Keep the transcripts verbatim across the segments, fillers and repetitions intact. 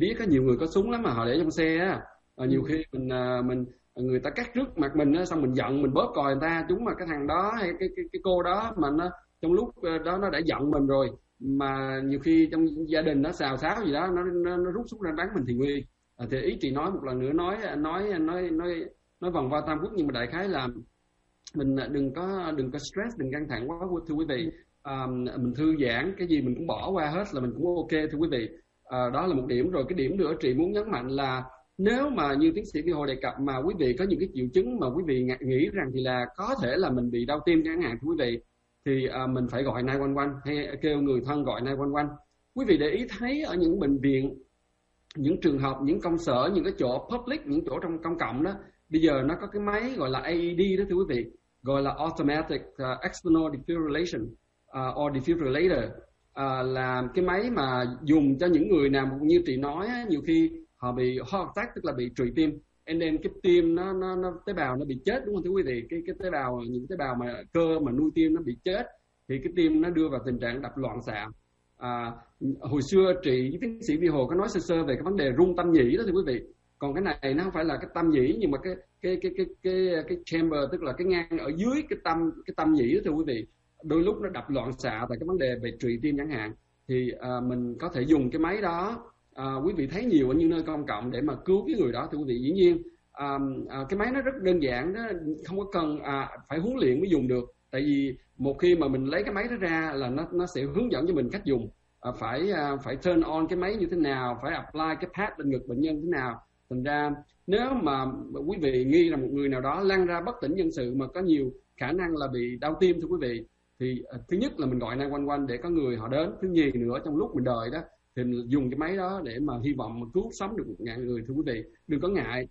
biết có nhiều người có súng lắm mà họ để trong xe á. À, nhiều khi mình mình người ta cắt trước mặt mình á, xong mình giận mình bóp còi người ta, chúng mà cái thằng đó hay cái cái cái cô đó mà nó trong lúc đó nó đã giận mình rồi, mà nhiều khi trong gia đình nó xào xáo gì đó, nó nó, nó rút súng ra bắn mình thì nguy. À, thì ý chị nói một lần nữa, nói nói nói nói nói vòng vo tam quốc, nhưng mà đại khái là mình đừng có đừng có stress, đừng căng thẳng quá thưa quý vị. À, mình thư giãn, cái gì mình cũng bỏ qua hết là mình cũng ok thưa quý vị. À, đó là một điểm. Rồi cái điểm nữa chị muốn nhấn mạnh là nếu mà như tiến sĩ Vi Hồ đề cập mà quý vị có những cái triệu chứng mà quý vị nghĩ rằng thì là có thể là mình bị đau tim chẳng hạn thưa quý vị, thì à, mình phải gọi nine one one hay kêu người thân gọi nine one one. Quý vị để ý thấy ở những bệnh viện, những trường học, những công sở, những cái chỗ public, những chỗ trong công cộng đó, bây giờ nó có cái máy gọi là a e đê đó thưa quý vị, gọi là Automatic uh, External Defibrillation uh, or Defibrillator. Uh, là cái máy mà dùng cho những người nào như chị nói á, nhiều khi họ bị heart attack, tức là bị trụy tim, and then cái tim nó nó nó tế bào nó bị chết, đúng không thưa quý vị? Cái cái tế bào, những tế bào mà cơ mà nuôi tim nó bị chết, thì cái tim nó đưa vào tình trạng đập loạn xạ. À, hồi xưa chị với tiến sĩ Vi Hồ có nói sơ sơ về cái vấn đề rung tâm nhĩ đó thưa quý vị. Còn cái này nó không phải là cái tâm nhĩ, nhưng mà cái cái cái cái cái cái chamber, tức là cái ngang ở dưới cái tâm cái tâm nhĩ đó thưa quý vị, đôi lúc nó đập loạn xạ tại cái vấn đề về trụy tim chẳng hạn, thì à, mình có thể dùng cái máy đó. À, quý vị thấy nhiều ở những nơi công cộng để mà cứu cái người đó thưa quý vị. Dĩ nhiên à, à, cái máy nó rất đơn giản đó, không có cần à, phải huấn luyện mới dùng được. Tại vì một khi mà mình lấy cái máy đó ra là nó nó sẽ hướng dẫn cho mình cách dùng. À, phải à, phải turn on cái máy như thế nào, phải apply cái pad lên ngực bệnh nhân thế nào. Thành ra nếu mà quý vị nghi là một người nào đó lăn ra bất tỉnh nhân sự mà có nhiều khả năng là bị đau tim thưa quý vị, thì à, thứ nhất là mình gọi nine one one để có người họ đến. Thứ nhì nữa, trong lúc mình đợi đó thì mình dùng cái máy đó để mà hy vọng mà cứu sống được một ngàn người thưa quý vị. Đừng có ngại,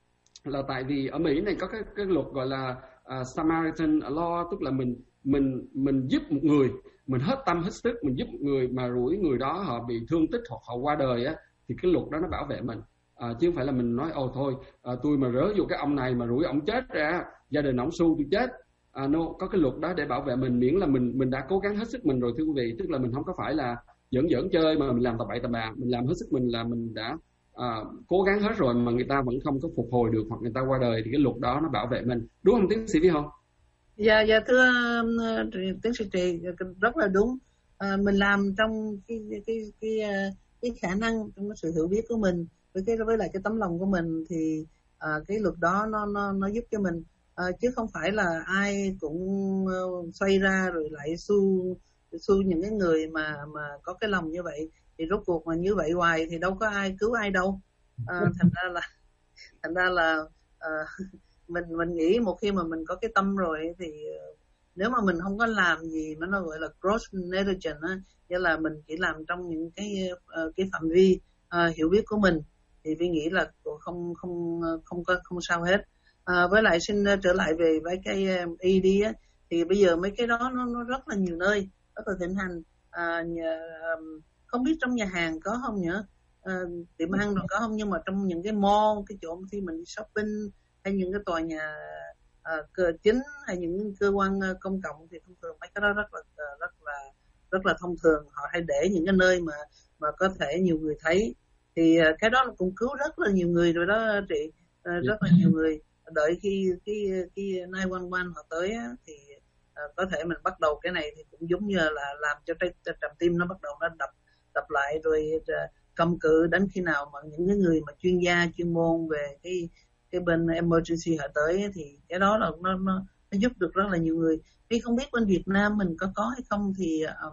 là tại vì ở Mỹ này có cái cái luật gọi là uh, Samaritan Law, tức là mình mình mình giúp một người, mình hết tâm hết sức mình giúp một người mà rủi người đó họ bị thương tích hoặc họ qua đời á, thì cái luật đó nó bảo vệ mình. À, chứ không phải là mình nói ồ thôi à, tôi mà rớ vô cái ông này mà rủi ông chết ra, gia đình ông xu tôi chết. À, no, có cái luật đó để bảo vệ mình, miễn là mình mình đã cố gắng hết sức mình rồi thưa quý vị. Tức là mình không có phải là giỡn giỡn chơi mà mình làm tầm bậy tầm bạ, mình làm hết sức mình là mình đã à, cố gắng hết rồi mà người ta vẫn không có phục hồi được hoặc người ta qua đời, thì cái luật đó nó bảo vệ mình, đúng không tiến sĩ Vi Hồ? Dạ dạ thưa uh, tiến sĩ Trì, rất là đúng. À, mình làm trong cái cái cái cái, cái khả năng, trong cái sự hiểu biết của mình với cái với lại cái tấm lòng của mình, thì à, cái luật đó nó nó nó giúp cho mình, à, chứ không phải là ai cũng uh, xoay ra rồi lại xu xu những cái người mà mà có cái lòng như vậy. Thì rốt cuộc mà như vậy hoài thì đâu có ai cứu ai đâu. À, thành ra là thành ra là uh, mình mình nghĩ một khi mà mình có cái tâm rồi thì uh, nếu mà mình không có làm gì mà nó gọi là cross negligence á, nghĩa là mình chỉ làm trong những cái uh, cái phạm vi uh, hiểu biết của mình, thì Vi nghĩ là không không không có không sao hết. À, với lại xin trở lại về với cái e đê á, thì bây giờ mấy cái đó nó, nó rất là nhiều nơi, rất là thịnh hành. À, nhà, không biết trong nhà hàng có không nhỉ, à, tiệm ăn rồi có không, nhưng mà trong những cái mall, cái chỗ khi mình đi shopping hay những cái tòa nhà à, cờ chính hay những cơ quan công cộng thì thông thường mấy cái đó rất là rất là rất là thông thường, họ hay để những cái nơi mà mà có thể nhiều người thấy, thì cái đó cũng cứu rất là nhiều người rồi đó chị. À, rất là nhiều người đợi khi cái cái nine one one họ tới á, thì à, có thể mình bắt đầu cái này thì cũng giống như là làm cho trái trạm tim nó bắt đầu nó đập đập lại, rồi à, cầm cự đến khi nào mà những cái người mà chuyên gia chuyên môn về cái cái bên emergency họ tới, thì cái đó là nó nó, nó giúp được rất là nhiều người. Phi không biết bên Việt Nam mình có có hay không thì à,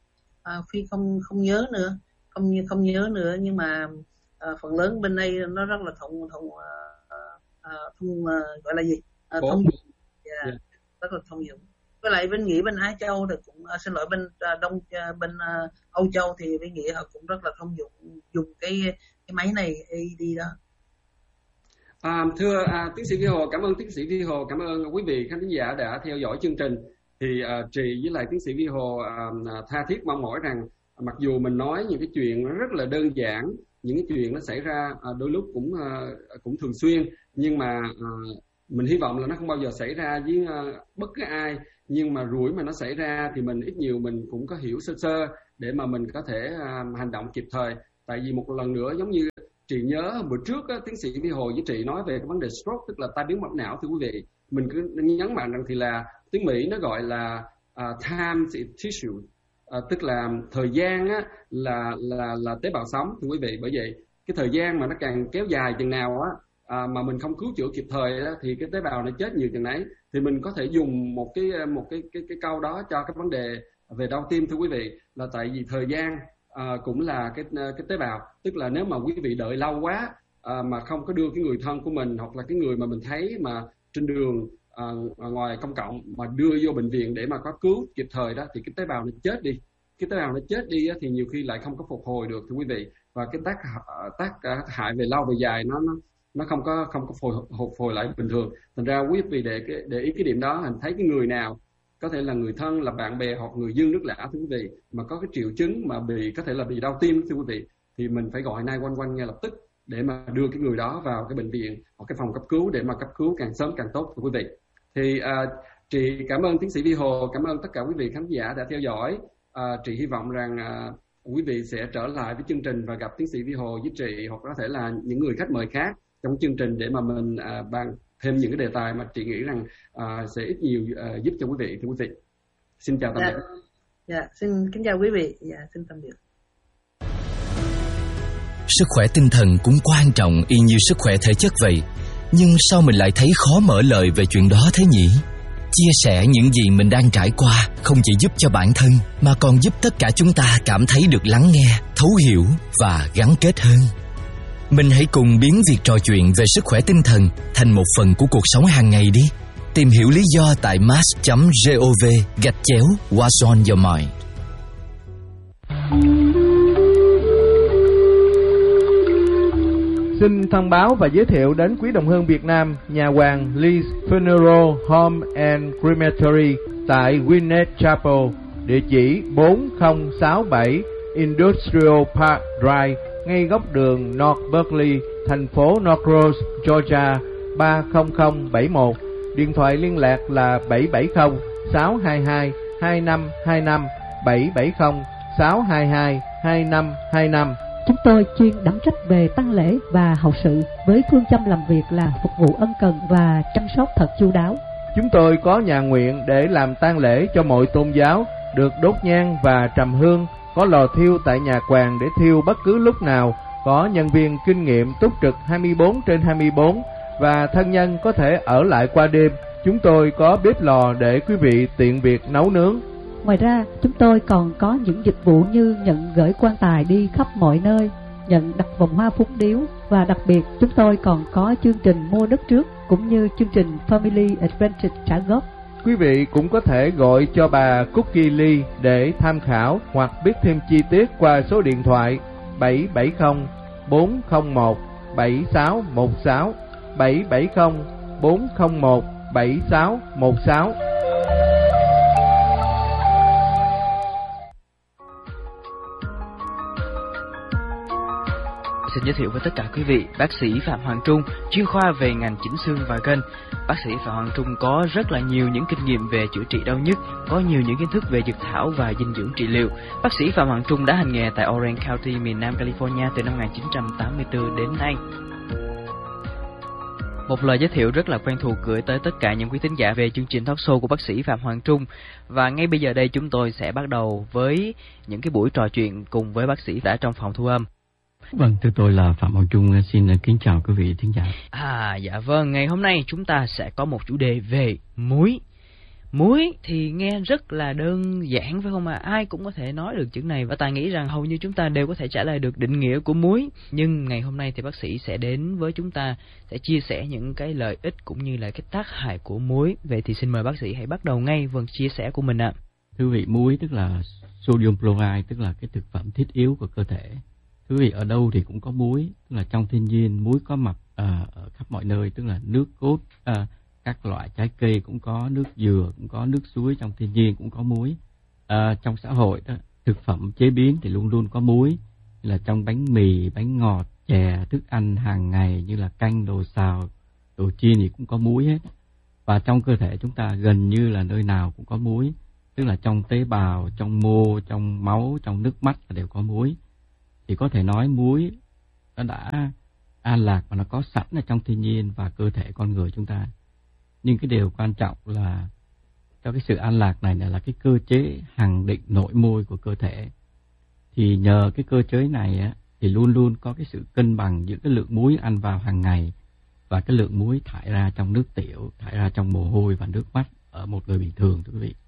à, Phi không không nhớ nữa, không không nhớ nữa, nhưng mà à, phần lớn bên đây nó rất là thông thông à, à, thông à, gọi là gì à, thông dụng, yeah, yeah. Rất là thông dụng. Với lại bên nghĩ bên Á Châu thì cũng à, xin lỗi bên à, đông à, bên à, Âu Châu thì bên nghĩ họ cũng rất là thông dụng dùng cái cái máy này a e đê đó. À, thưa à, tiến sĩ Vi Hồ, cảm ơn tiến sĩ Vi Hồ, cảm ơn quý vị khán giả đã theo dõi chương trình. Thì à, Trì với lại tiến sĩ Vi Hồ à, tha thiết mong mỏi rằng mặc dù mình nói những cái chuyện rất là đơn giản, những cái chuyện nó xảy ra à, đôi lúc cũng à, cũng thường xuyên, nhưng mà à, mình hy vọng là nó không bao giờ xảy ra với à, bất cứ ai. Nhưng mà rủi mà nó xảy ra thì mình ít nhiều mình cũng có hiểu sơ sơ để mà mình có thể à, hành động kịp thời. Tại vì một lần nữa, giống như chị nhớ bữa trước á, tiến sĩ Vi Hồ với chị nói về cái vấn đề stroke, tức là tai biến mạch não, thưa quý vị. Mình cứ nhấn mạnh rằng thì là tiếng Mỹ nó gọi là uh, time tissue, uh, tức là thời gian á, là là là tế bào sống, thưa quý vị. Bởi vậy cái thời gian mà nó càng kéo dài chừng nào á, à, mà mình không cứu chữa kịp thời á, thì cái tế bào nó chết nhiều chừng nấy. Thì mình có thể dùng một cái một cái cái cái câu đó cho cái vấn đề về đau tim, thưa quý vị, là tại vì thời gian à, cũng là cái cái tế bào. Tức là nếu mà quý vị đợi lâu quá à, mà không có đưa cái người thân của mình hoặc là cái người mà mình thấy mà trên đường à, ngoài công cộng mà đưa vô bệnh viện để mà có cứu kịp thời đó, thì cái tế bào nó chết đi. Cái tế bào nó chết đi á, thì nhiều khi lại không có phục hồi được, thưa quý vị. Và cái tác tác hại về lâu về dài nó nó nó không có không có hồi phục hồi lại bình thường. Thành ra quý vị để cái để ý cái điểm đó, mình thấy cái người nào có thể là người thân, là bạn bè hoặc người dân nước lã, thưa quý vị, mà có cái triệu chứng mà bị có thể là bị đau tim, thưa quý vị, thì mình phải gọi nine one one ngay lập tức để mà đưa cái người đó vào cái bệnh viện hoặc cái phòng cấp cứu để mà cấp cứu càng sớm càng tốt, thưa quý vị. Thì à, chị cảm ơn tiến sĩ Vi Hồ, cảm ơn tất cả quý vị khán giả đã theo dõi. À, chị hy vọng rằng à, quý vị sẽ trở lại với chương trình và gặp tiến sĩ Vi Hồ với chị, hoặc có thể là những người khách mời khác trong chương trình để mà mình à, bàn thêm những cái đề tài mà chị nghĩ rằng à, sẽ ít nhiều à, giúp cho quý vị, thưa quý vị. Xin chào tạm biệt. Dạ, dạ, xin kính chào quý vị. Dạ, xin tạm biệt. Sức khỏe tinh thần cũng quan trọng y như sức khỏe thể chất vậy. Nhưng sao mình lại thấy khó mở lời về chuyện đó thế nhỉ? Chia sẻ những gì mình đang trải qua không chỉ giúp cho bản thân mà còn giúp tất cả chúng ta cảm thấy được lắng nghe, thấu hiểu và gắn kết hơn. Mình hãy cùng biến việc trò chuyện về sức khỏe tinh thần thành một phần của cuộc sống hàng ngày đi. Tìm hiểu lý do tại mass chấm gov gạch chéo What's on your mind. Xin thông báo và giới thiệu đến quý đồng hương Việt Nam nhà hoàng Lee's Funeral Home and Crematory tại Gwinnett Chapel, địa chỉ bốn không sáu bảy Industrial Park Drive, ngay góc đường North Berkeley, thành phố North Rose, Georgia ba không không bảy một. Điện thoại liên lạc là bảy bảy không sáu hai hai hai năm hai năm, bảy bảy không sáu hai hai hai năm hai năm. Chúng tôi chuyên đảm trách về tang lễ và hậu sự với phương châm làm việc là phục vụ ân cần và chăm sóc thật chu đáo. Chúng tôi có nhà nguyện để làm tang lễ cho mọi tôn giáo, được đốt nhang và trầm hương, có lò thiêu tại nhà quàng để thiêu bất cứ lúc nào, có nhân viên kinh nghiệm túc trực hai mươi bốn trên hai mươi bốn và thân nhân có thể ở lại qua đêm. Chúng tôi có bếp lò để quý vị tiện việc nấu nướng. Ngoài ra, chúng tôi còn có những dịch vụ như nhận gửi quan tài đi khắp mọi nơi, nhận đặt vòng hoa phúng điếu, và đặc biệt chúng tôi còn có chương trình mua đất trước cũng như chương trình Family Advantage trả góp. Quý vị cũng có thể gọi cho bà Cookie Lee để tham khảo hoặc biết thêm chi tiết qua số điện thoại bảy bảy không bốn không một bảy sáu một sáu, bảy bảy không bốn không một bảy sáu một sáu. Xin giới thiệu với tất cả quý vị bác sĩ Phạm Hoàng Trung, chuyên khoa về ngành chỉnh xương và gân. Bác sĩ Phạm Hoàng Trung có rất là nhiều những kinh nghiệm về chữa trị đau nhức, có nhiều những kiến thức về dược thảo và dinh dưỡng trị liệu. Bác sĩ Phạm Hoàng Trung đã hành nghề tại Orange County, miền Nam California từ năm một nghìn chín trăm tám mươi tư đến nay. Một lời giới thiệu rất là quen thuộc gửi tới tất cả những quý thính giả về chương trình talk show của bác sĩ Phạm Hoàng Trung. Và ngay bây giờ đây chúng tôi sẽ bắt đầu với những cái buổi trò chuyện cùng với bác sĩ đã trong phòng thu âm. Vâng, thưa tôi là Phạm Hoàng Trung, xin kính chào quý vị thính giả. À, dạ vâng, ngày hôm nay chúng ta sẽ có một chủ đề về muối. Muối thì nghe rất là đơn giản phải không ạ? À? Ai cũng có thể nói được chữ này và Tài nghĩ rằng hầu như chúng ta đều có thể trả lời được định nghĩa của muối. Nhưng ngày hôm nay thì bác sĩ sẽ đến với chúng ta, sẽ chia sẻ những cái lợi ích cũng như là cái tác hại của muối. Vậy thì xin mời bác sĩ hãy bắt đầu ngay phần chia sẻ của mình ạ. À. Thưa quý vị, muối tức là sodium chloride, tức là cái thực phẩm thiết yếu của cơ thể. Thưa quý vị, ở đâu thì cũng có muối, tức là trong thiên nhiên muối có mặt à, ở khắp mọi nơi, tức là nước cốt, à, các loại trái cây cũng có, nước dừa cũng có, nước suối trong thiên nhiên cũng có muối. À, trong xã hội đó, thực phẩm chế biến thì luôn luôn có muối, như là trong bánh mì, bánh ngọt, chè, thức ăn hàng ngày như là canh, đồ xào, đồ chiên thì cũng có muối hết. Và trong cơ thể chúng ta gần như là nơi nào cũng có muối, tức là trong tế bào, trong mô, trong máu, trong nước mắt đều có muối. Thì thì có thể nói muối nó đã an lạc và nó có sẵn ở trong thiên nhiên và cơ thể con người chúng ta. Nhưng cái điều quan trọng là cho cái sự an lạc này là cái cơ chế hằng định nội môi của cơ thể. Thì nhờ cái cơ chế này á, thì luôn luôn có cái sự cân bằng giữa cái lượng muối ăn vào hàng ngày và cái lượng muối thải ra trong nước tiểu, thải ra trong mồ hôi và nước mắt ở một người bình thường, thưa quý vị.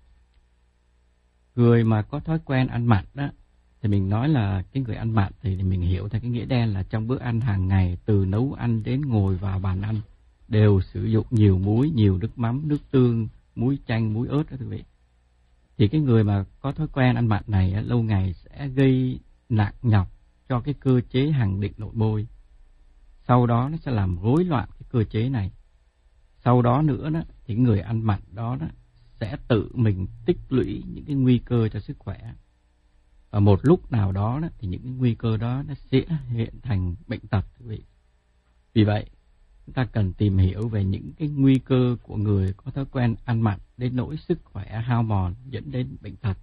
Người mà có thói quen ăn mặn đó, thì mình nói là cái người ăn mặn thì mình hiểu theo cái nghĩa đen là trong bữa ăn hàng ngày, từ nấu ăn đến ngồi vào bàn ăn, đều sử dụng nhiều muối, nhiều nước mắm, nước tương, muối chanh, muối ớt đó, thưa quý vị. Thì cái người mà có thói quen ăn mặn này á, lâu ngày sẽ gây nặng nhọc cho cái cơ chế hằng định nội môi. Sau đó nó sẽ làm rối loạn cái cơ chế này. Sau đó nữa đó, thì người ăn mặn đó, đó sẽ tự mình tích lũy những cái nguy cơ cho sức khỏe. Và một lúc nào đó, đó thì những cái nguy cơ đó nó sẽ hiện thành bệnh tật, quý vị. Vì vậy, chúng ta cần tìm hiểu về những cái nguy cơ của người có thói quen ăn mặn đến nỗi sức khỏe hao mòn dẫn đến bệnh tật.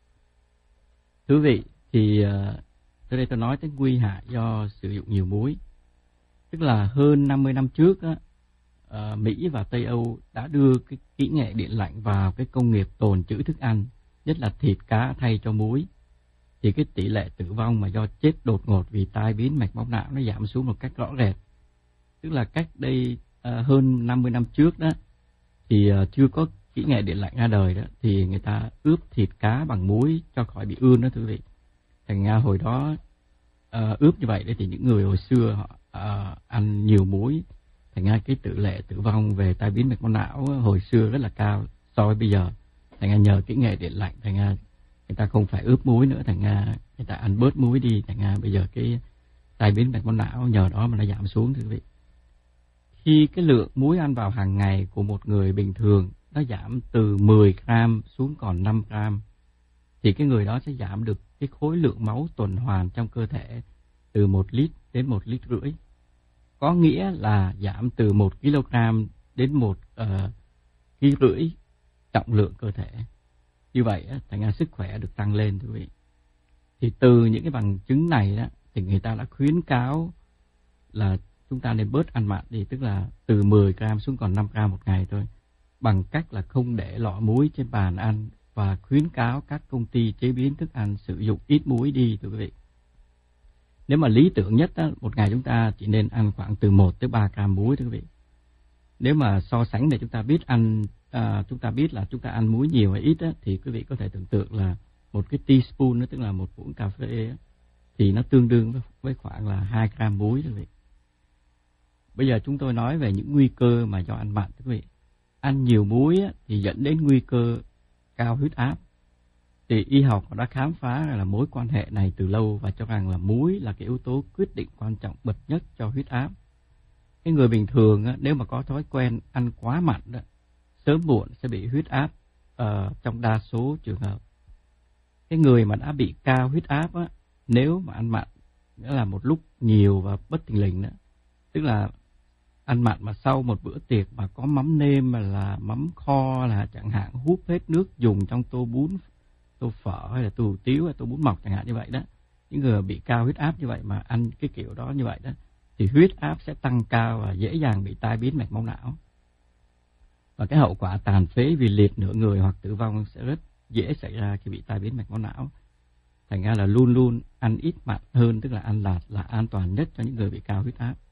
Thưa quý vị, thì tới đây tôi nói tới nguy hại do sử dụng nhiều muối. Tức là hơn năm mươi năm trước á, Mỹ và Tây Âu đã đưa cái kỹ nghệ điện lạnh vào cái công nghiệp tồn trữ thức ăn, nhất là thịt cá thay cho muối. Thì cái tỷ lệ tử vong mà do chết đột ngột vì tai biến mạch máu não nó giảm xuống một cách rõ rệt. Tức là cách đây uh, hơn năm mươi năm trước đó, thì uh, chưa có kỹ nghệ điện lạnh ra đời đó, thì người ta ướp thịt cá bằng muối cho khỏi bị ươn đó, thưa quý vị. Thành ra hồi đó uh, ướp như vậy đấy, thì những người hồi xưa họ uh, ăn nhiều muối, thành ra cái tỷ lệ tử vong về tai biến mạch máu não hồi xưa rất là cao so với bây giờ. Thành ra nhờ kỹ nghệ điện lạnh, thành ra người ta không phải ướp muối nữa, thành ra người ta ăn bớt muối đi, thành ra bây giờ cái tai biến mạch máu não nhờ đó mà nó giảm xuống, thưa quý vị. Khi cái lượng muối ăn vào hàng ngày của một người bình thường nó giảm từ mười gram xuống còn năm gram, thì cái người đó sẽ giảm được cái khối lượng máu tuần hoàn trong cơ thể từ một lít đến một lít rưỡi. Có nghĩa là giảm từ một ki lô gam đến một uh, ký rưỡi trọng lượng cơ thể. Như vậy, thành ra sức khỏe được tăng lên, thưa quý vị. Thì từ những cái bằng chứng này đó, thì người ta đã khuyến cáo là chúng ta nên bớt ăn mặn đi, tức là từ mười gram xuống còn năm gram một ngày thôi, bằng cách là không để lọ muối trên bàn ăn và khuyến cáo các công ty chế biến thức ăn sử dụng ít muối đi, thưa quý vị. Nếu mà lý tưởng nhất đó, một ngày chúng ta chỉ nên ăn khoảng từ một tới ba gram muối, thưa quý vị. Nếu mà so sánh để chúng ta biết ăn à, chúng ta biết là chúng ta ăn muối nhiều hay ít á, thì quý vị có thể tưởng tượng là một cái teaspoon, đó, tức là một muỗng cà phê á, thì nó tương đương với, với khoảng là hai gram muối, thưa quý vị. Bây giờ chúng tôi nói về những nguy cơ mà do ăn mặn, thưa quý vị. Ăn nhiều muối á, thì dẫn đến nguy cơ cao huyết áp. Thì y học đã khám phá là mối quan hệ này từ lâu và cho rằng là muối là cái yếu tố quyết định quan trọng bậc nhất cho huyết áp. Cái người bình thường á, nếu mà có thói quen ăn quá mặn đó, sớm muộn sẽ bị huyết áp uh, trong đa số trường hợp. Cái người mà đã bị cao huyết áp á, nếu mà ăn mặn nghĩa là một lúc nhiều và bất thình lình đó, tức là ăn mặn mà sau một bữa tiệc mà có mắm nêm mà là mắm kho là chẳng hạn húp hết nước dùng trong tô bún, tô phở hay là tô hủ tiếu hay tô bún mọc chẳng hạn như vậy đó. Những người bị cao huyết áp như vậy mà ăn cái kiểu đó như vậy đó, thì huyết áp sẽ tăng cao và dễ dàng bị tai biến mạch máu não. Và cái hậu quả tàn phế vì liệt nửa người hoặc tử vong sẽ rất dễ xảy ra khi bị tai biến mạch máu não. Thành ra là luôn luôn ăn ít mặn hơn, tức là ăn lạt là an toàn nhất cho những người bị cao huyết áp.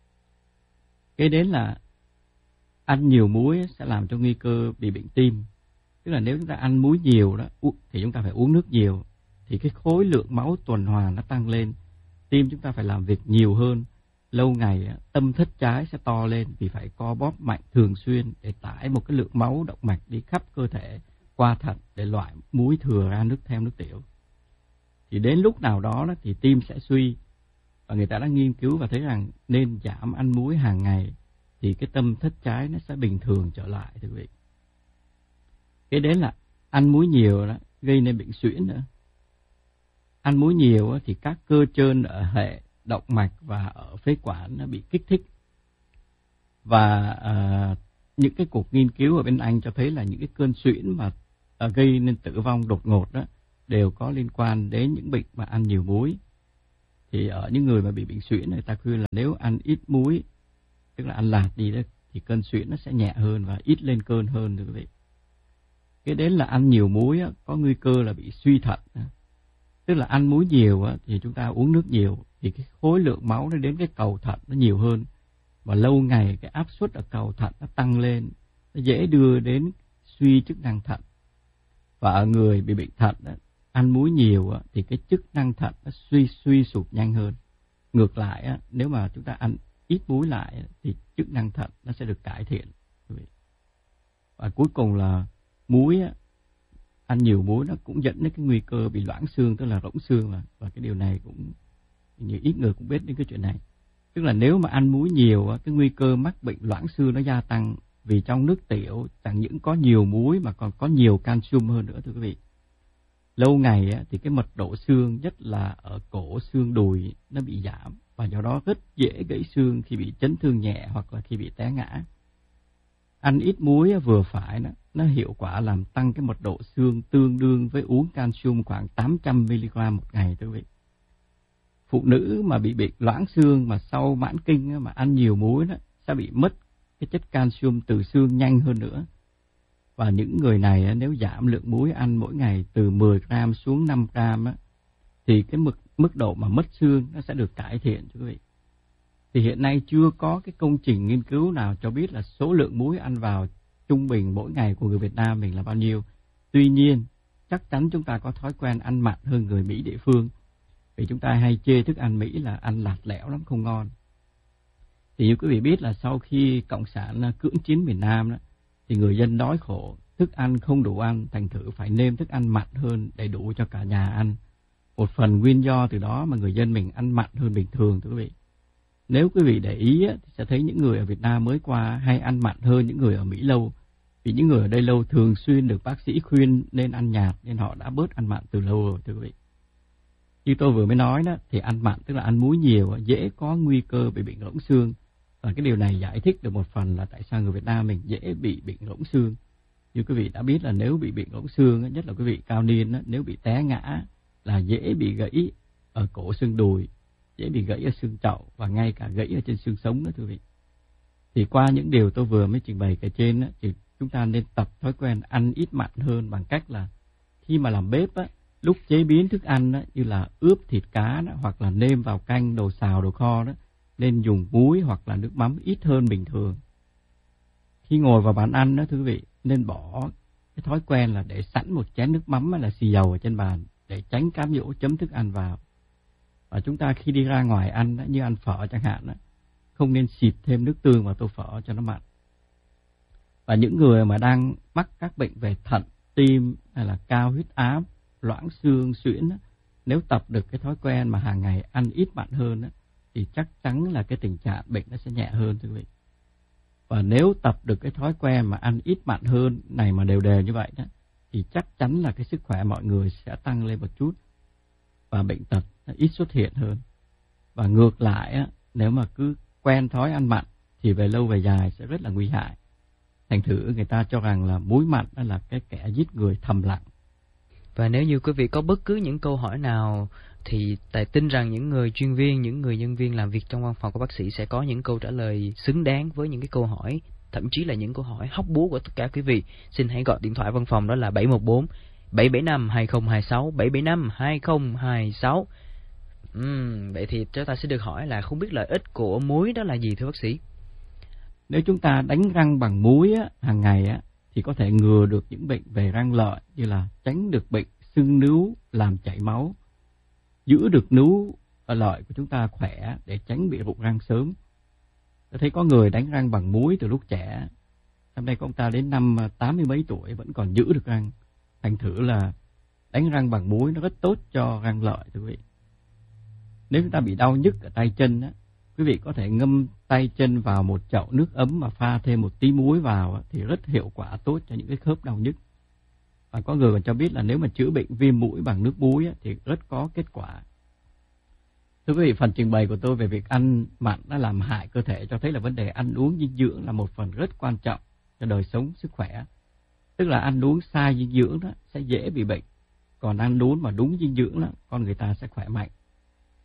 Kế đến là ăn nhiều muối sẽ làm cho nguy cơ bị bệnh tim. Tức là nếu chúng ta ăn muối nhiều đó thì chúng ta phải uống nước nhiều, thì cái khối lượng máu tuần hoàn nó tăng lên, tim chúng ta phải làm việc nhiều hơn. Lâu ngày tâm thất trái sẽ to lên vì phải co bóp mạnh thường xuyên để tải một cái lượng máu động mạch đi khắp cơ thể qua thận để loại muối thừa ra nước theo nước tiểu. Thì đến lúc nào đó, đó thì tim sẽ suy, và người ta đã nghiên cứu và thấy rằng nên giảm ăn muối hàng ngày thì cái tâm thất trái nó sẽ bình thường trở lại, thưa quý vị. Cái đến là ăn muối nhiều đó gây nên bệnh suyễn nữa. Ăn muối nhiều thì các cơ trơn ở hệ động mạch và ở phế quản nó bị kích thích. Và uh, những cái cuộc nghiên cứu ở bên Anh cho thấy là những cái cơn suyễn mà uh, gây nên tử vong đột ngột đó đều có liên quan đến những bệnh mà ăn nhiều muối. Thì ở những người mà bị bệnh suyễn người ta khuyên là nếu ăn ít muối, tức là ăn lạt đi đó, thì cơn suyễn nó sẽ nhẹ hơn và ít lên cơn hơn thưa quý vị. Cái đến là ăn nhiều muối á, có nguy cơ là bị suy thận. Tức là ăn muối nhiều á, thì chúng ta uống nước nhiều thì cái khối lượng máu nó đến cái cầu thận nó nhiều hơn, và lâu ngày cái áp suất ở cầu thận nó tăng lên, nó dễ đưa đến suy chức năng thận. Và ở người bị bệnh thận á, ăn muối nhiều á, thì cái chức năng thận nó suy suy sụp nhanh hơn. Ngược lại á, nếu mà chúng ta ăn ít muối lại á, thì chức năng thận nó sẽ được cải thiện. Và cuối cùng là muối á, ăn nhiều muối nó cũng dẫn đến cái nguy cơ bị loãng xương, tức là rỗng xương, và, và cái điều này cũng nhiều ít người cũng biết đến cái chuyện này. Tức là nếu mà ăn muối nhiều á, cái nguy cơ mắc bệnh loãng xương nó gia tăng, vì trong nước tiểu chẳng những có nhiều muối mà còn có nhiều calcium hơn nữa thưa quý vị. Lâu ngày á, thì cái mật độ xương, nhất là ở cổ xương đùi, nó bị giảm, và do đó rất dễ gãy xương khi bị chấn thương nhẹ hoặc là khi bị té ngã. Ăn ít muối vừa phải nó, nó hiệu quả làm tăng cái mật độ xương tương đương với uống calcium khoảng tám trăm mi-li-gam một ngày thưa quý vị. Phụ nữ mà bị bệnh loãng xương mà sau mãn kinh mà ăn nhiều muối đó, sẽ bị mất cái chất calcium từ xương nhanh hơn nữa. Và những người này nếu giảm lượng muối ăn mỗi ngày từ mười gam xuống năm gam á, thì cái mức mức độ mà mất xương nó sẽ được cải thiện thưa quý vị. Thì hiện nay chưa có cái công trình nghiên cứu nào cho biết là số lượng muối ăn vào trung bình mỗi ngày của người Việt Nam mình là bao nhiêu. Tuy nhiên, chắc chắn chúng ta có thói quen ăn mặn hơn người Mỹ địa phương. Vì chúng ta hay chê thức ăn Mỹ là ăn lạt lẽo lắm, không ngon. Thì như quý vị biết là sau khi Cộng sản cưỡng chiếm miền Nam đó, thì người dân đói khổ, thức ăn không đủ ăn, thành thử phải nêm thức ăn mặn hơn để đủ cho cả nhà ăn. Một phần nguyên do từ đó mà người dân mình ăn mặn hơn bình thường thưa quý vị. Nếu quý vị để ý thì sẽ thấy những người ở Việt Nam mới qua hay ăn mặn hơn những người ở Mỹ lâu. Vì những người ở đây lâu thường xuyên được bác sĩ khuyên nên ăn nhạt, nên họ đã bớt ăn mặn từ lâu rồi thưa quý vị. Như tôi vừa mới nói đó, thì ăn mặn tức là ăn muối nhiều dễ có nguy cơ bị bệnh rỗng xương. Và cái điều này giải thích được một phần là tại sao người Việt Nam mình dễ bị bệnh rỗng xương. Như quý vị đã biết là nếu bị bệnh rỗng xương, nhất là quý vị cao niên, nếu bị té ngã là dễ bị gãy ở cổ xương đùi, dễ bị gãy ở xương chậu và ngay cả gãy ở trên xương sống nữa thưa quý vị. Thì qua những điều tôi vừa mới trình bày kể trên, thì chúng ta nên tập thói quen ăn ít mặn hơn bằng cách là khi mà làm bếp á, lúc chế biến thức ăn á, như là ướp thịt cá đó, hoặc là nêm vào canh, đồ xào, đồ kho đó, nên dùng muối hoặc là nước mắm ít hơn bình thường. Khi ngồi vào bàn ăn đó thưa quý vị, nên bỏ cái thói quen là để sẵn một chén nước mắm hay là xì dầu ở trên bàn để tránh cám dỗ chấm thức ăn vào. Và chúng ta khi đi ra ngoài ăn đó, như ăn phở chẳng hạn đó, không nên xịt thêm nước tương vào tô phở cho nó mặn. Và những người mà đang mắc các bệnh về thận, tim hay là cao huyết áp, loãng xương, suyễn đó, nếu tập được cái thói quen mà hàng ngày ăn ít mặn hơn đó, thì chắc chắn là cái tình trạng bệnh nó sẽ nhẹ hơn thưa quý vị. Và nếu tập được cái thói quen mà ăn ít mặn hơn này mà đều đều như vậy đó, thì chắc chắn là cái sức khỏe mọi người sẽ tăng lên một chút và bệnh tật nó ít xuất hiện hơn. Và ngược lại á, nếu mà cứ quen thói ăn mặn thì về lâu về dài sẽ rất là nguy hại. Thành thử người ta cho rằng là muối mặn là cái kẻ giết người thầm lặng. Và nếu như quý vị có bất cứ những câu hỏi nào thì Tài tin rằng những người chuyên viên, những người nhân viên làm việc trong văn phòng của bác sĩ sẽ có những câu trả lời xứng đáng với những cái câu hỏi, thậm chí là những câu hỏi hóc búa của tất cả quý vị. Xin hãy gọi điện thoại văn phòng đó là bảy một bốn bảy bảy năm hai không hai sáu, bảy bảy năm hai không hai sáu. Uhm, vậy thì chúng ta sẽ được hỏi là không biết lợi ích của muối đó là gì thưa bác sĩ? Nếu chúng ta đánh răng bằng muối á, hàng ngày á, thì có thể ngừa được những bệnh về răng lợi, như là tránh được bệnh sưng nướu làm chảy máu, giữ được nướu lợi của chúng ta khỏe để tránh bị rụng răng sớm. Tôi thấy có người đánh răng bằng muối từ lúc trẻ, hôm nay có ông ta đến năm tám mươi mấy tuổi vẫn còn giữ được răng. Thành thử là đánh răng bằng muối nó rất tốt cho răng lợi thưa quý vị. Nếu chúng ta bị đau nhức ở tay chân á, quý vị có thể ngâm tay chân vào một chậu nước ấm mà pha thêm một tí muối vào thì rất hiệu quả tốt cho những cái khớp đau nhức. Và có người còn cho biết là nếu mà chữa bệnh viêm mũi bằng nước muối thì rất có kết quả. Thưa quý vị, phần trình bày của tôi về việc ăn mặn nó làm hại cơ thể cho thấy là vấn đề ăn uống dinh dưỡng là một phần rất quan trọng cho đời sống sức khỏe. Tức là ăn uống sai dinh dưỡng đó sẽ dễ bị bệnh, còn ăn uống mà đúng dinh dưỡng đó, con người ta sẽ khỏe mạnh.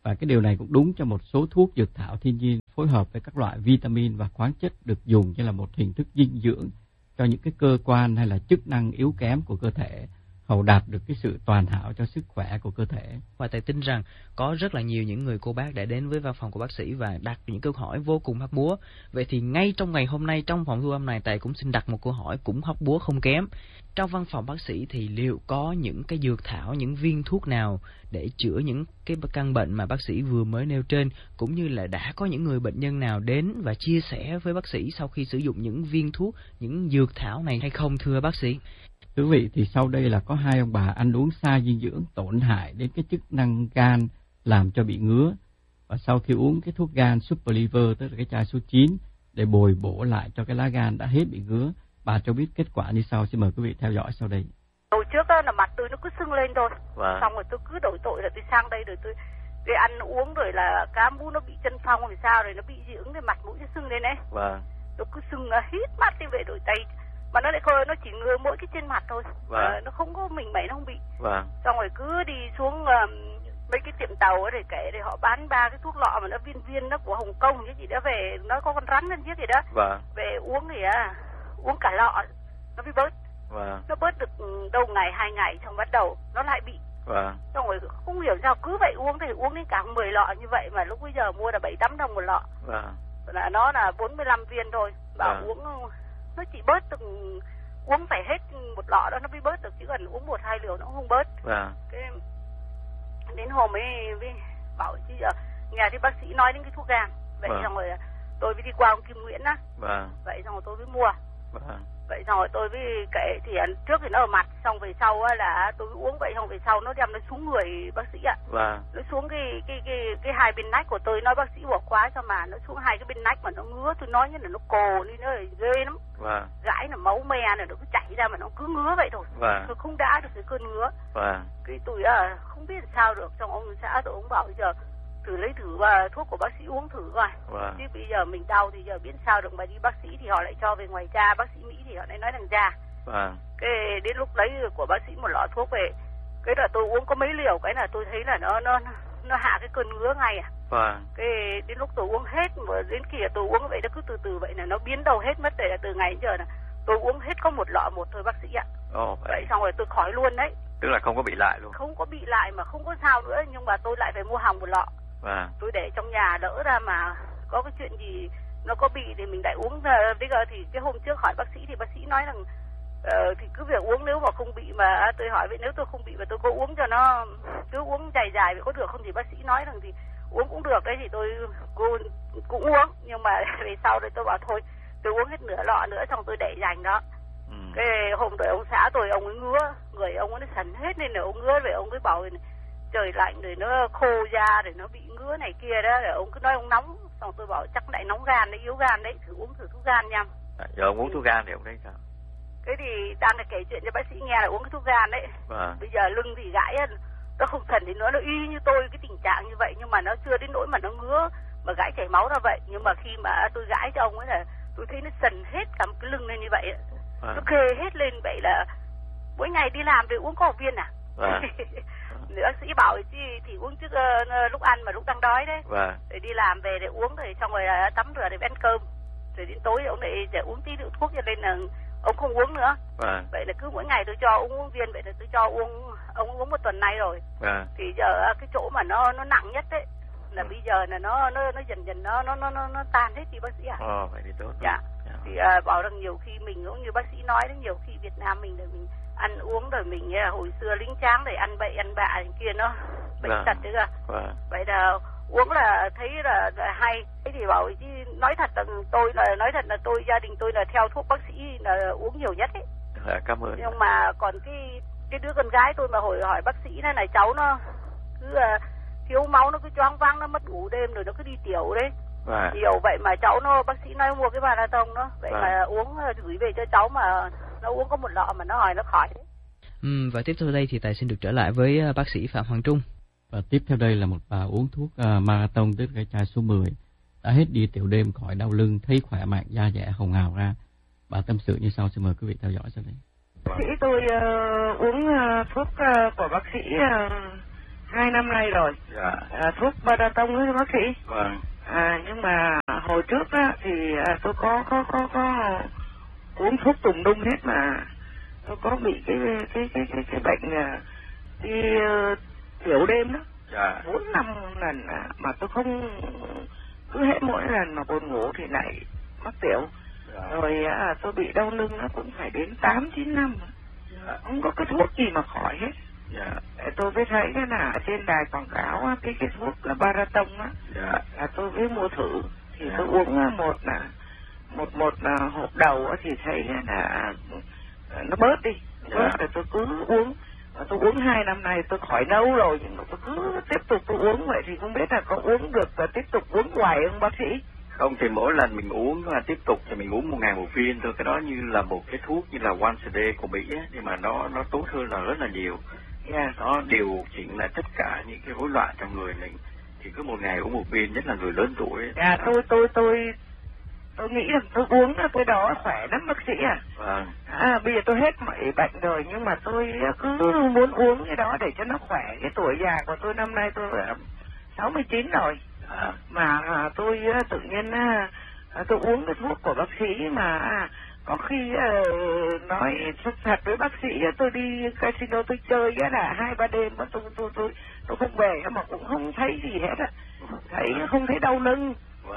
Và cái điều này cũng đúng cho một số thuốc dược thảo thiên nhiên phối hợp với các loại vitamin và khoáng chất được dùng như là một hình thức dinh dưỡng cho những cái cơ quan hay là chức năng yếu kém của cơ thể, hầu đạt được cái sự toàn hảo cho sức khỏe của cơ thể. Và Tài tin rằng có rất là nhiều những người cô bác đã đến với văn phòng của bác sĩ và đặt những câu hỏi vô cùng hóc búa. Vậy thì ngay trong ngày hôm nay, trong phòng thu âm này, Tài cũng xin đặt một câu hỏi cũng hóc búa không kém. Trong văn phòng bác sĩ thì liệu có những cái dược thảo, những viên thuốc nào để chữa những cái căn bệnh mà bác sĩ vừa mới nêu trên, cũng như là đã có những người bệnh nhân nào đến và chia sẻ với bác sĩ sau khi sử dụng những viên thuốc, những dược thảo này hay không, thưa bác sĩ? Thưa quý vị, thì sau đây là có hai ông bà ăn uống sai dinh dưỡng tổn hại đến cái chức năng gan, làm cho bị ngứa. Và sau khi uống cái thuốc gan Super Liver, tức là cái chai số chín, để bồi bổ lại cho cái lá gan đã hết bị ngứa, bà cho biết kết quả như sau. Xin mời quý vị theo dõi sau đây. Hồi trước đó là mặt tôi nó cứ sưng lên thôi, wow. Xong rồi tôi cứ đổi tội là tôi sang đây rồi tôi để ăn uống rồi là cá mú nó bị chân phong thì sao rồi nó bị dị ứng, thì mặt mũi nó sưng lên đấy. Wow. Nó cứ sưng hít mắt đi về đổi tay, mà nó lại khơi, nó chỉ ngứa mỗi cái trên mặt thôi, wow. à, nó không có mình mẩy, nó không bị. Wow. Xong rồi cứ đi xuống um, mấy cái tiệm tàu ấy để kể để họ bán ba cái thuốc lọ mà nó viên viên nó của Hồng Kông cái gì đó về, nó có con rắn lên chiếc gì đó, wow. Về uống thì à, uống cả lọ nó mới bớt. Wow. Nó bớt được đâu ngày hai ngày, xong bắt đầu nó lại bị. Wow. Xong rồi không hiểu sao cứ vậy uống thì uống đến cả mười lọ như vậy, mà lúc bây giờ mua là bảy tám đồng một lọ. Wow. Là nó là bốn mươi lăm viên thôi, bảo wow. Uống nó chỉ bớt từng uống phải hết một lọ đó nó mới bớt được, chứ còn uống một hai liều nó không bớt. Wow. Cái đến hôm ấy với bảo chứ giờ nhà thì bác sĩ nói đến cái thuốc gan vậy, wow. Xong rồi tôi mới đi qua ông Kim Nguyễn á, wow. Vậy xong rồi tôi mới mua. Wow. Vậy xong rồi tôi mới kể thì trước thì nó ở mặt, xong về sau là tôi uống vậy, xong về sau nó đem nó xuống người bác sĩ ạ. Wow. Nó xuống cái cái cái cái hai bên nách của tôi, nói bác sĩ bỏ quá cho mà nó xuống hai cái bên nách mà nó ngứa, tôi nói như là nó cồ đi, nó ghê lắm. Wow. Gãi là máu me là nó cứ chảy ra mà nó cứ ngứa vậy thôi. Wow. Tôi không đã được cái cơn ngứa. Wow. Cái tôi à, không biết sao được, xong ông xã tôi ông bảo bây giờ thử lấy thử và thuốc của bác sĩ uống thử coi. Wow. Chứ bây giờ mình đau thì giờ biết sao được, mà đi bác sĩ thì họ lại cho về ngoài da, bác sĩ Mỹ thì họ lại nói rằng da. Wow. Cái đến lúc lấy của bác sĩ một lọ thuốc về, cái là tôi uống có mấy liều, cái là tôi thấy là nó nó nó hạ cái cơn ngứa ngay à. Wow. Cái đến lúc tôi uống hết, mà đến khi tôi uống vậy nó cứ từ từ vậy là nó biến đâu hết mất, để là từ ngày đến giờ là tôi uống hết có một lọ một thôi bác sĩ ạ. Oh, vậy. Vậy xong rồi tôi khỏi luôn đấy. Tức là không có bị lại luôn. Không có bị lại mà không có sao nữa, nhưng mà tôi lại phải mua hỏng một lọ. À. Tôi để trong nhà đỡ ra mà có cái chuyện gì nó có bị thì mình lại uống. Bây giờ thì cái hôm trước hỏi bác sĩ thì bác sĩ nói rằng uh, thì cứ việc uống, nếu mà không bị, mà tôi hỏi vậy nếu tôi không bị và tôi có uống cho nó cứ uống dài dài vậy có được không, thì bác sĩ nói rằng thì uống cũng được đấy, thì tôi cũng, cũng uống, nhưng mà về sau thì tôi bảo thôi tôi uống hết nửa lọ nữa, xong tôi để dành đó. Ừ. Cái hôm rồi ông xã tôi ông ấy ngứa, người ông ấy nó sần hết nên là ông ngứa, rồi ông ấy bảo trời lạnh rồi nó khô da rồi nó bị ngứa này kia đó, rồi ông cứ nói ông nóng, xong tôi bảo chắc lại nóng gan đấy, yếu gan đấy, thử uống thử thuốc gan nha. À, giờ ông uống thuốc gan thì ông thấy sao? Cái thì đang là kể chuyện cho bác sĩ nghe là uống cái thuốc gan đấy. À. Bây giờ lưng thì gãi, nó không thần thì nó nó y như tôi cái tình trạng như vậy, nhưng mà nó chưa đến nỗi mà nó ngứa mà gãi chảy máu ra vậy. Nhưng mà khi mà tôi gãi cho ông ấy là tôi thấy nó sần hết cả một cái lưng lên như vậy, à. Nó khê hết lên vậy, là mỗi ngày đi làm thì uống có một viên à. À. Bác sĩ bảo chứ thì uống trước uh, lúc ăn mà lúc đang đói đấy. Vâng. Để đi làm về để uống, rồi xong rồi uh, tắm rửa để ăn cơm, rồi đến tối ông lại để uống tí rượu thuốc, cho nên là ông không uống nữa. Vâng. Vậy là cứ mỗi ngày tôi cho uống uống viên, vậy là tôi cho uống ông uống một tuần nay rồi. Vâng. Thì giờ uh, cái chỗ mà nó nó nặng nhất đấy là ừ. Bây giờ là nó nó nó dần dần nó nó nó nó, nó tan hết đi bác sĩ ạ. À? Ờ, vậy thì tốt. Dạ. Dạ. Thì uh, bảo rằng nhiều khi mình cũng như bác sĩ nói đấy, nhiều khi Việt Nam mình là mình ăn uống rồi mình hồi xưa lính tráng để ăn bậy ăn bạ kia nó bệnh vâng. tật đấy cơ. Vâng. Vậy là uống là thấy là, là hay. Thế thì bảo chứ nói thật là tôi là nói thật là tôi gia đình tôi là theo thuốc bác sĩ là uống nhiều nhất ấy. À, cảm ơn. Nhưng mà còn cái cái đứa con gái tôi mà hồi hỏi bác sĩ này này cháu nó cứ uh, thiếu máu, nó cứ choáng váng, nó mất ngủ đêm rồi nó cứ đi tiểu đấy. Vâng. Nhiều vậy mà cháu nó bác sĩ nói mua cái Marathon đó, vậy vâng. Mà uống gửi về cho cháu mà nó uống có một lọ mà nó hỏi nó khỏi đấy. Ừ, và tiếp theo đây thì Tài xin được trở lại với bác sĩ Phạm Hoàng Trung. Và tiếp theo đây là một bà uống thuốc uh, Marathon, tức cái chai số mười, đã hết đi tiểu đêm, khỏi đau lưng, thấy khỏe mạnh, da dẻ hồng hào ra. Bà tâm sự như sau, xin mời quý vị theo dõi sau đây. Bác sĩ tôi uh, uống uh, thuốc uh, của bác sĩ uh, hai năm nay rồi. Dạ. À, thuốc Baraton với bác sĩ. Vâng. À, nhưng mà hồi trước á, thì à, tôi có có có có uống thuốc tùm lum hết mà tôi có bị cái cái cái cái, cái bệnh à, đi uh, tiểu đêm đó. Dạ. Bốn năm lần à, mà tôi không, cứ hết mỗi lần mà buồn ngủ thì lại mắc tiểu. Dạ. Rồi à, tôi bị đau lưng nó cũng phải đến tám chín năm. Dạ. Không có cái thuốc gì mà khỏi hết. Dạ. Tôi mới thấy cái là trên đài quảng cáo cái cái thuốc là Baraton á. Dạ. Là tôi mới mua thử thì dạ. tôi uống một là một một là hộp đầu thì thấy là nó bớt đi, bớt dạ. Rồi tôi cứ uống. Tôi uống hai năm nay tôi khỏi nâu rồi, nhưng mà tôi cứ tiếp tục tôi uống vậy thì không biết là có uống được và tiếp tục uống hoài không bác sĩ? Không, thì mỗi lần mình uống và tiếp tục thì mình uống một ngày một viên thôi, cái đó như là một cái thuốc như là once a day của Mỹ ấy, nhưng mà nó nó tốt hơn là rất là nhiều. Yeah. Nó điều chỉnh lại tất cả những cái rối loạn trong người mình, thì cứ một ngày uống một viên, nhất là người lớn tuổi ấy. Dạ, tôi tôi tôi tôi nghĩ là tôi uống cái đó khỏe lắm bác sĩ à. Vâng. À, bây giờ tôi hết mọi bệnh rồi nhưng mà tôi cứ muốn uống cái đó để cho nó khỏe. Cái tuổi già của tôi năm nay tôi sáu mươi chín rồi. À. Mà à, tôi tự nhiên à, tôi uống cái thuốc của bác sĩ mà à, có khi uh, nói thật với bác sĩ tôi đi casino tôi chơi cái là hai ba đêm mà tôi tôi tôi tôi không về mà cũng không thấy gì hết á, thấy không thấy đau lưng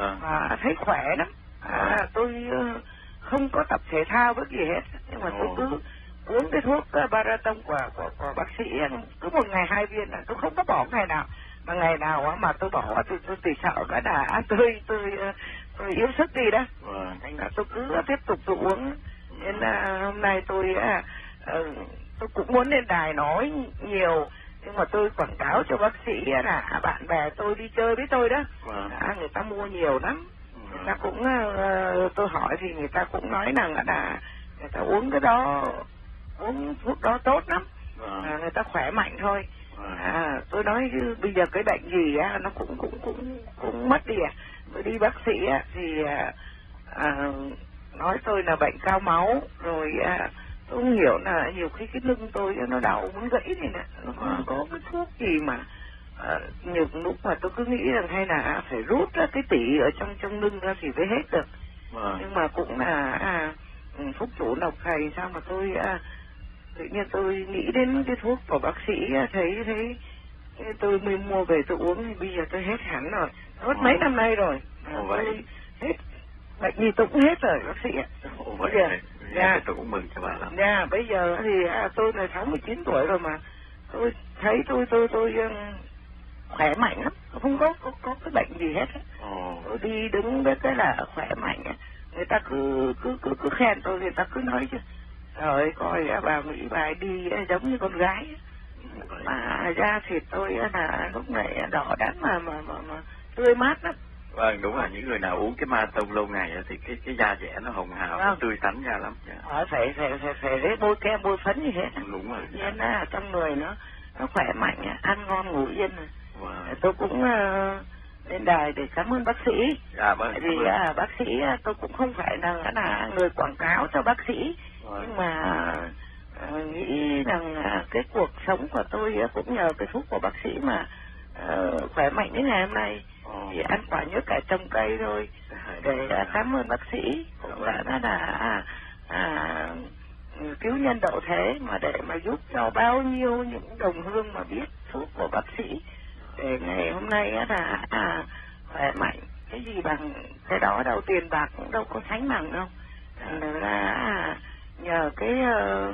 mà thấy khỏe lắm. À, tôi uh, không có tập thể thao với gì hết nhưng mà tôi cứ uống cái thuốc uh, Baraton của, của của bác sĩ cứ một ngày hai viên là tôi không có bỏ ngày nào, mà ngày nào mà tôi bỏ tôi tôi chỉ sợ cái là tôi tôi uh, tôi yếu sức đi đó. Vâng. Thành ra tôi cứ tiếp tục tôi uống. Nên là hôm nay tôi à, à, tôi cũng muốn lên đài nói nhiều nhưng mà tôi quảng cáo cho bác sĩ là bạn bè tôi đi chơi với tôi đó. Vâng. À, người ta mua nhiều lắm. Người ta cũng uh, tôi hỏi thì người ta cũng nói rằng là người ta uống cái đó, uống thuốc đó tốt lắm. Vâng. À, người ta khỏe mạnh thôi. À, tôi nói chứ bây giờ cái bệnh gì á nó cũng cũng cũng cũng mất đi à. Tôi đi bác sĩ á thì à, à, nói tôi là bệnh cao máu rồi à, tôi không hiểu là nhiều khi cái lưng tôi nó đau muốn gãy này nè, nó không có cái thuốc gì mà à, nhiều lúc mà tôi cứ nghĩ rằng hay là phải rút ra cái tỉ ở trong trong lưng ra thì mới hết được. À. Nhưng mà cũng là à, phúc chủ độc thầy sao mà tôi à, tự nhiên tôi nghĩ đến cái thuốc của bác sĩ thấy thấy tôi mới mua về tôi uống thì bây giờ tôi hết hẳn rồi, hết mấy năm nay rồi. À, tôi hết bệnh gì tôi cũng hết rồi bác sĩ ạ. Bây giờ dạ, tôi cũng mừng cho bà lắm. Dạ, bây giờ thì à, tôi là sáu mươi chín tuổi rồi mà tôi thấy tôi tôi tôi um, khỏe mạnh lắm, không có có, có cái bệnh gì hết. Ồ. Tôi đi đứng với cái là khỏe mạnh, người ta cứ cứ cứ cứ khen tôi, người ta cứ nói chứ trời coi bà Mỹ bà đi giống như con gái mà da thịt tôi là lúc này đỏ đắn mà mà mà, mà tươi mát lắm. Vâng, đúng là những người nào uống cái Baraton lâu ngày thì cái cái da dẻ nó hồng hào, nó tươi tắn ra lắm. Ờ, phải phải phải phải lấy bôi kem bôi phấn như thế. Đúng rồi. Nên là trong người nó nó khỏe mạnh, ăn ngon ngủ yên. Wow. Tôi cũng uh, lên đài để cảm ơn bác sĩ. Dạ vâng. Vì uh, bác sĩ uh, tôi cũng không phải là là người quảng cáo cho bác sĩ, wow. Nhưng mà uh, nghĩ rằng uh, cái cuộc sống của tôi uh, cũng nhờ cái thuốc của bác sĩ mà uh, khỏe mạnh đến ngày hôm nay. Thì ăn quả nhớ cải trồng cây thôi để uh, cảm ơn bác sĩ cũng là nó là à, à, cứu nhân độ thế mà để mà giúp cho bao nhiêu những đồng hương mà biết thuốc của bác sĩ để ngày hôm nay là à, khỏe mạnh. Cái gì bằng cái đó đâu, tiền bạc cũng đâu có sánh bằng đâu. Thành là à, nhờ cái uh,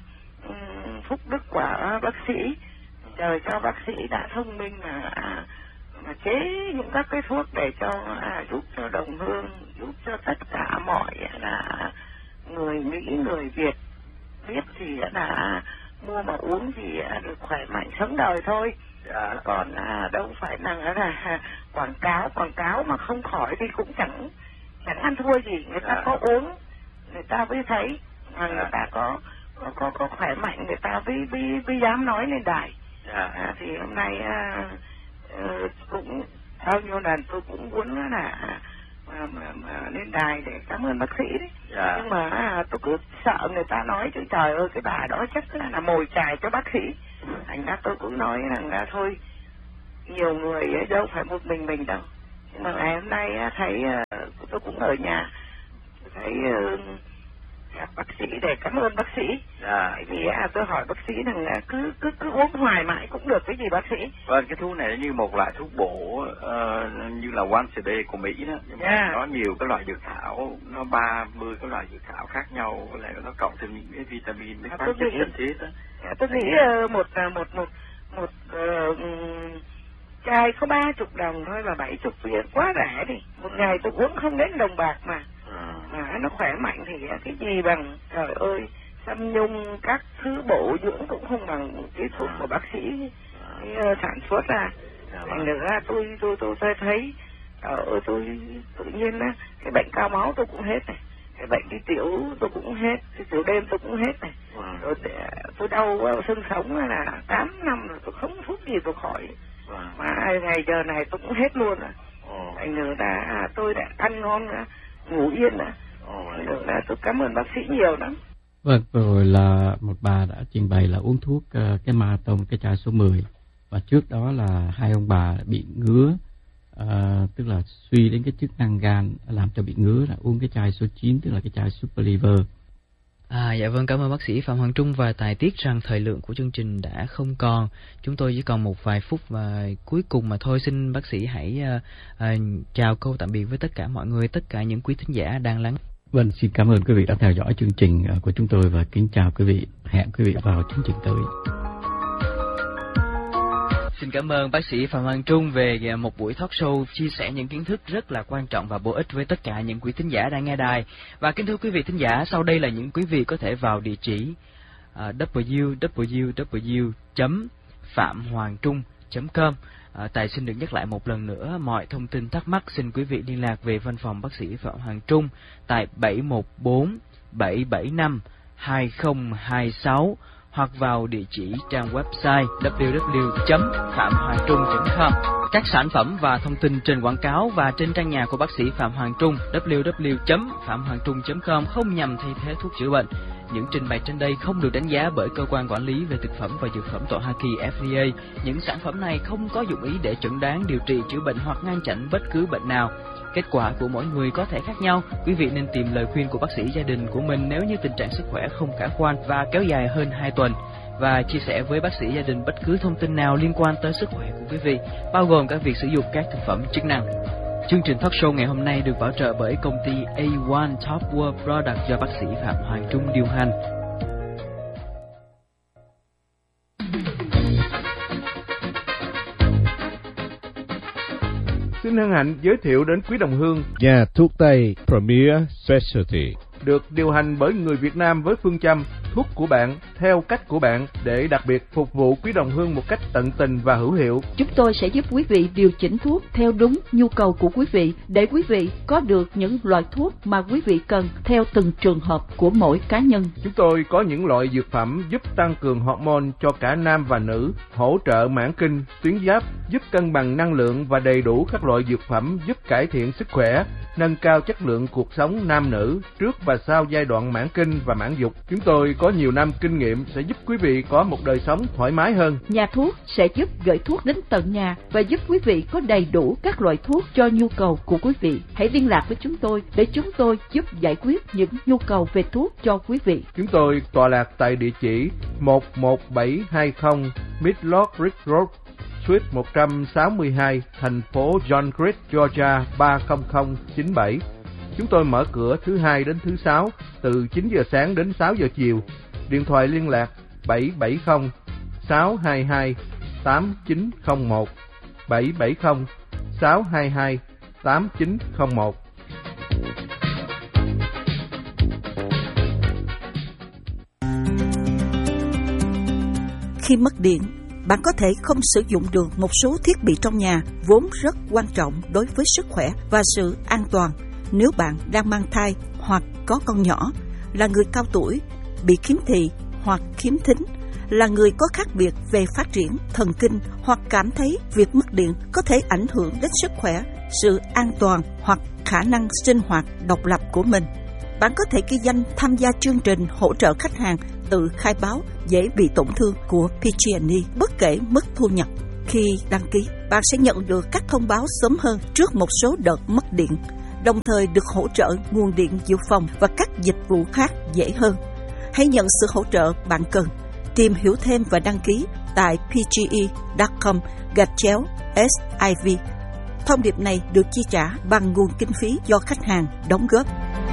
phúc đức của bác sĩ, trời cho bác sĩ đã thông minh mà à, mà chế những các cái thuốc để cho à, giúp cho đồng hương, giúp cho tất cả mọi là người Mỹ, người Việt biết thì là mua mà uống thì được khỏe mạnh sống đời thôi. Dạ. Còn à, đâu phải là, là quảng cáo quảng cáo mà không khỏi thì cũng chẳng chẳng ăn thua gì. Người ta dạ. có uống người ta mới thấy mà dạ. người ta có có có, có khỏe mạnh người ta mới mới, mới dám nói lên đài. Dạ. À, thì hôm nay à, Uh, cũng bao nhiêu lần tôi cũng muốn là mà, mà, mà lên đài để cảm ơn bác sĩ đấy. Dạ. Nhưng mà à, tôi cứ sợ người ta nói chứ trời ơi cái bà đó chắc là, là mồi chài cho bác sĩ. Thành ra tôi cũng nói rằng là thôi, nhiều người ấy đâu phải một mình mình đâu. Nhưng mà ngày hôm nay thấy tôi cũng ở nhà, thấy gặp bác sĩ để cảm ơn bác sĩ. À. Vì à, tôi hỏi bác sĩ rằng là cứ cứ cứ uống hoài mãi cũng được cái gì bác sĩ. Vâng, cái thuốc này như một loại thuốc bổ uh, như là Once a Day của Mỹ đó, nhưng mà yeah. nó nhiều cái loại dược thảo, nó ba mươi cái loại dược thảo khác nhau, với lại nó cộng thêm những cái vitamin, cái khoáng chất cần thiết đó. À, tôi nghĩ uh, một một một một uh, chai có ba chục đồng thôi và bảy chục viên quá rẻ đi. Một ngày tôi uống không đến đồng bạc mà. À. Mà nó khỏe mạnh thì cái gì bằng, trời ơi, Sâm Nhung các thứ bổ dưỡng cũng không bằng kỹ thuật của bác sĩ uh, sản xuất ra. Thành nữa tôi tôi tôi tôi thấy trời ơi, tôi tự nhiên á, cái bệnh cao máu tôi cũng hết này, cái bệnh đi tiểu tôi cũng hết, cái tiểu đêm tôi cũng hết này. Rồi tôi đau xương sống là tám năm rồi, tôi không thuốc gì tôi khỏi. Mà ngày giờ này tôi cũng hết luôn rồi. Thành nữa là à, tôi đã ăn ngon nữa, ngủ yên nữa. Thành nữa là tôi cảm ơn bác sĩ nhiều lắm. Vâng, rồi là một bà đã trình bày là uống thuốc uh, cái marathon cái chai số mười, và trước đó là hai ông bà bị ngứa, uh, tức là suy đến cái chức năng gan làm cho bị ngứa, là uống cái chai số chín, tức là cái chai Super Liver. À, dạ vâng, cảm ơn bác sĩ Phạm Hoàng Trung, và tài tiếc rằng thời lượng của chương trình đã không còn. Chúng tôi chỉ còn một vài phút và cuối cùng mà thôi. Xin bác sĩ hãy uh, uh, chào câu tạm biệt với tất cả mọi người, tất cả những quý thính giả đang lắng. Vâng, xin cảm ơn quý vị đã theo dõi chương trình của chúng tôi và kính chào quý vị. Hẹn quý vị vào chương trình tới. Xin cảm ơn bác sĩ Phạm Hoàng Trung về một buổi talk show chia sẻ những kiến thức rất là quan trọng và bổ ích với tất cả những quý thính giả đang nghe đài. Và kính thưa quý vị thính giả, sau đây là những quý vị có thể vào địa chỉ uh, w w w chấm phạm hoàng trung chấm com. À, Tài xin được nhắc lại một lần nữa, mọi thông tin thắc mắc xin quý vị liên lạc về văn phòng bác sĩ Phạm Hoàng Trung tại bảy một bốn bảy bảy năm hai không hai sáu hoặc vào địa chỉ trang website w w w chấm phạm hoàng trung chấm com. Các sản phẩm và thông tin trên quảng cáo và trên trang nhà của bác sĩ Phạm Hoàng Trung w w w chấm phạm hoàng trung chấm com không nhằm thay thế thuốc chữa bệnh. Những trình bày trên đây không được đánh giá bởi cơ quan quản lý về thực phẩm và dược phẩm tại Hoa Kỳ F D A. Những sản phẩm này không có dụng ý để chẩn đoán, điều trị, chữa bệnh hoặc ngăn chặn bất cứ bệnh nào. Kết quả của mỗi người có thể khác nhau. Quý vị nên tìm lời khuyên của bác sĩ gia đình của mình nếu như tình trạng sức khỏe không khả quan và kéo dài hơn hai tuần. Và chia sẻ với bác sĩ gia đình bất cứ thông tin nào liên quan tới sức khỏe của quý vị, bao gồm cả việc sử dụng các thực phẩm chức năng. Chương trình talk show ngày hôm nay được bảo trợ bởi công ty A một Top World Product do bác sĩ Phạm Hoàng Trung điều hành. Xin hân hạnh giới thiệu đến quý đồng hương nhà thuốc Tây Premier Specialty, được điều hành bởi người Việt Nam với phương châm thuốc của bạn theo cách của bạn, để đặc biệt phục vụ quý đồng hương một cách tận tình và hữu hiệu. Chúng tôi sẽ giúp quý vị điều chỉnh thuốc theo đúng nhu cầu của quý vị, để quý vị có được những loại thuốc mà quý vị cần theo từng trường hợp của mỗi cá nhân. Chúng tôi có những loại dược phẩm giúp tăng cường hormone cho cả nam và nữ, hỗ trợ mãn kinh, tuyến giáp, giúp cân bằng năng lượng và đầy đủ các loại dược phẩm giúp cải thiện sức khỏe, nâng cao chất lượng cuộc sống nam nữ trước và sau giai đoạn mãn kinh và mãn dục. Chúng tôi có nhiều năm kinh nghiệm sẽ giúp quý vị có một đời sống thoải mái hơn. Nhà thuốc sẽ giúp gửi thuốc đến tận nhà và giúp quý vị có đầy đủ các loại thuốc cho nhu cầu của quý vị. Hãy liên lạc với chúng tôi để chúng tôi giúp giải quyết những nhu cầu về thuốc cho quý vị. Chúng tôi tọa lạc tại địa chỉ một một bảy hai không Midlock Ridge Road, Suite một trăm sáu mươi hai, thành phố John Creek, Georgia ba không không chín bảy. Chúng tôi mở cửa thứ hai đến thứ sáu từ chín giờ sáng đến sáu giờ chiều. Điện thoại liên lạc bảy bảy không sáu hai hai tám chín không một, bảy bảy không sáu hai hai tám chín không một. Khi mất điện, bạn có thể không sử dụng được một số thiết bị trong nhà vốn rất quan trọng đối với sức khỏe và sự an toàn. Nếu bạn đang mang thai hoặc có con nhỏ, là người cao tuổi, bị khiếm thị hoặc khiếm thính, là người có khác biệt về phát triển thần kinh hoặc cảm thấy việc mất điện có thể ảnh hưởng đến sức khỏe, sự an toàn hoặc khả năng sinh hoạt độc lập của mình. Bạn có thể ghi danh tham gia chương trình hỗ trợ khách hàng tự khai báo dễ bị tổn thương của pê giê and e bất kể mức thu nhập. Khi đăng ký, bạn sẽ nhận được các thông báo sớm hơn trước một số đợt mất điện, đồng thời được hỗ trợ nguồn điện dự phòng và các dịch vụ khác dễ hơn. Hãy nhận sự hỗ trợ bạn cần. Tìm hiểu thêm và đăng ký tại pge chấm com gạch chéo ét i vê. Thông điệp này được chi trả bằng nguồn kinh phí do khách hàng đóng góp.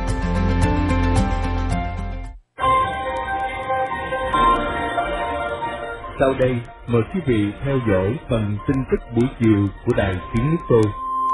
Sau đây, mời quý vị theo dõi phần tin tức buổi chiều của Đài Tiếng Nước Tôi.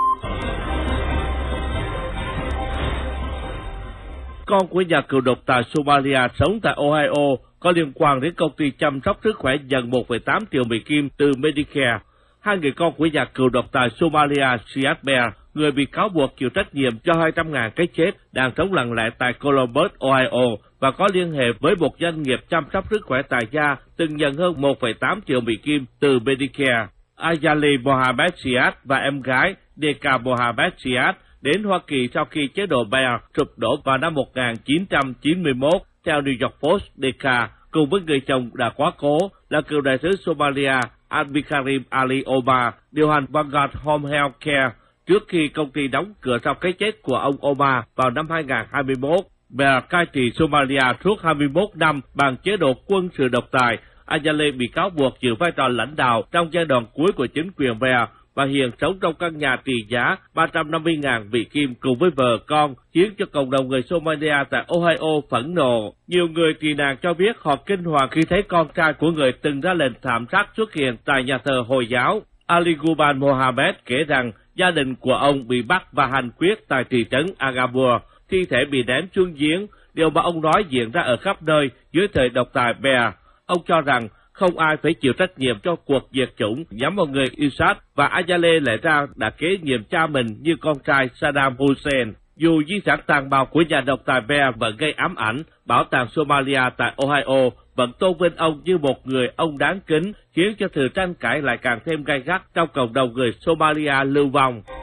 Con của nhà cựu độc tài Somalia sống tại Ohio có liên quan đến công ty chăm sóc sức khỏe nhận một phẩy tám triệu Mỹ Kim từ Medicare. Hai người con của nhà cựu độc tài Somalia Siad Bear, người bị cáo buộc chịu trách nhiệm cho hai trăm nghìn cái chết, đang sống lặng lẽ tại Columbus, Ohio và có liên hệ với một doanh nghiệp chăm sóc sức khỏe tại gia từng nhận hơn một phẩy tám triệu Mỹ Kim từ Medicare. Ayali Mohammed Siad và em gái Deka Mohammed Siad đến Hoa Kỳ sau khi chế độ Bear sụp đổ vào năm một nghìn chín trăm chín mươi mốt. Theo New York Post, Deka cùng với người chồng đã quá cố là cựu đại sứ Somalia Abdikarim Ali Omar điều hành Vanguard Home Health Care trước khi công ty đóng cửa sau cái chết của ông Omar vào năm hai nghìn không trăm hai mươi mốt. Bear cai trị Somalia suốt hai mươi mốt năm bằng chế độ quân sự độc tài. Ayale bị cáo buộc giữ vai trò lãnh đạo trong giai đoạn cuối của chính quyền Bear và hiện sống trong căn nhà trị giá ba trăm năm mươi nghìn Mỹ Kim cùng với vợ con, khiến cho cộng đồng người Somalia tại Ohio phẫn nộ. Nhiều người tị nạn cho biết họ kinh hoàng khi thấy con trai của người từng ra lệnh thảm sát xuất hiện tại nhà thờ Hồi giáo. Ali Guban Mohammed kể rằng gia đình của ông bị bắt và hành quyết tại thị trấn Agabur, thi thể bị ném xuống giếng, điều mà ông nói diễn ra ở khắp nơi dưới thời độc tài Bear. Ông cho rằng không ai phải chịu trách nhiệm cho cuộc diệt chủng nhắm vào người Assad, và Ayale lẽ ra đã kế nhiệm cha mình như con trai Saddam Hussein. Dù di sản tàn bạo của nhà độc tài Bear vẫn gây ám ảnh, bảo tàng Somalia tại Ohio vẫn tôn vinh ông như một người ông đáng kính, khiến cho sự tranh cãi lại càng thêm gay gắt trong cộng đồng người Somalia lưu vong.